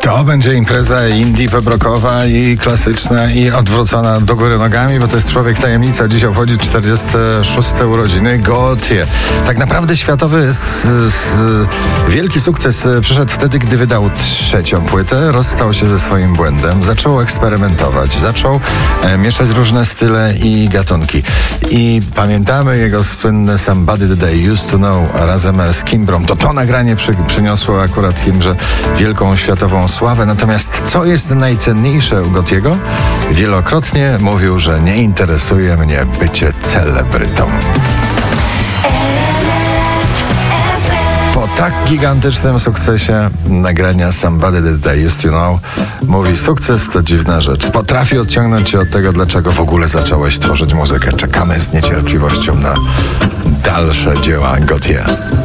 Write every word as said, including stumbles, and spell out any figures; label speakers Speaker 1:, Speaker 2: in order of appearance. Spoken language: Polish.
Speaker 1: To będzie impreza indie, pop-rockowa i klasyczna i odwrócona do góry nogami, bo to jest człowiek tajemnica. Dziś obchodzi czterdzieste szóste urodziny Gotye. Tak naprawdę światowy s, s, wielki sukces przyszedł wtedy, gdy wydał trzecią płytę, rozstał się ze swoim błędem, zaczął eksperymentować, zaczął e, mieszać różne style i gatunki. I pamiętamy jego słynne Somebody That I Used To Know razem z Kimbrą. To to nagranie przy, przyniosło akurat Kimbrze wielką światową sławę. Natomiast co jest najcenniejsze u Gotyego? Wielokrotnie mówił, że nie interesuje mnie bycie celebrytą. Po tak gigantycznym sukcesie nagrania Somebody That I Used To Know mówi: sukces to dziwna rzecz. Potrafi odciągnąć cię od tego, dlaczego w ogóle zacząłeś tworzyć muzykę. Czekamy z niecierpliwością na dalsze dzieła Gotye.